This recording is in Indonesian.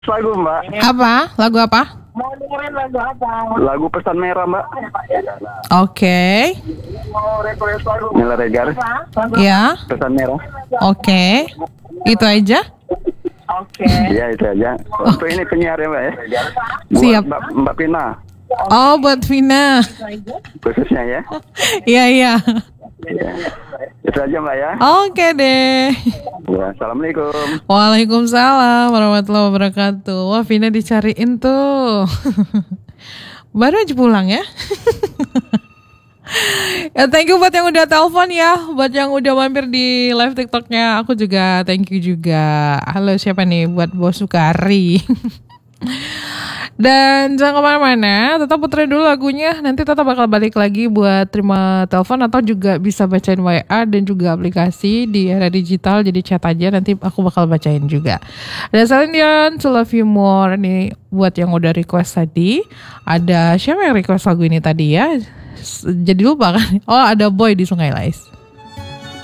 Lagu Mbak. Apa? Lagu apa? Mau dengerin lagu apa? Lagu Pesan Merah Mbak. Oke. Mau request lagu Nela Regar. Ya. Pesan Merah. Oke. Itu aja? Oke. Iya itu aja. Untuk ini penyiar ya Mbak ya. Buat Siap. Mbak Pina Oh, buat Vina. khususnya ya. Iya, iya. Iya. Itu aja Mbak ya. Oke deh. Ya, assalamualaikum. Waalaikumsalam warahmatullahi wabarakatuh. Wah, Vina dicariin tuh. Baru aja pulang ya. Ya, thank you buat yang udah telepon ya. Buat yang udah mampir di live TikToknya, aku juga thank you juga. Halo, siapa nih? Buat Bos Sukari. Dan jangan kemana-mana, tetap puterin dulu lagunya. Nanti tetap bakal balik lagi buat terima telepon atau juga bisa bacain WA dan juga aplikasi di era digital. Jadi chat aja, nanti aku bakal bacain juga. Dan Celine Dion, To Love You More. Ini buat yang udah request tadi. Ada siapa yang request lagu ini tadi ya? Jadi lupa kan? Oh, ada Boy di Sungai Lais.